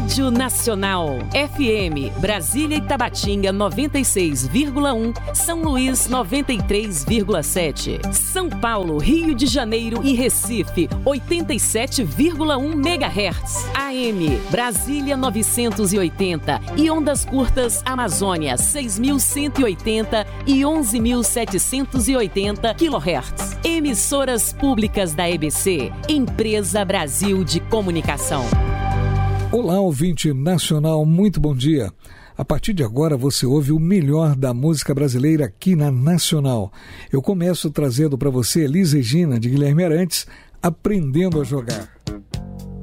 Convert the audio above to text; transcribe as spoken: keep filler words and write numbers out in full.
Rádio Nacional. F M, Brasília e Tabatinga noventa e seis vírgula um, São Luís noventa e três vírgula sete. São Paulo, Rio de Janeiro e Recife oitenta e sete vírgula um megahertz. A M, Brasília novecentos e oitenta e ondas curtas Amazônia seis mil cento e oitenta e onze mil setecentos e oitenta quilohertz. Emissoras públicas da E B C, Empresa Brasil de Comunicação. Olá, ouvinte nacional, muito bom dia. A partir de agora você ouve o melhor da música brasileira aqui na Nacional. Eu começo trazendo para você Elis Regina, de Guilherme Arantes, Aprendendo a Jogar.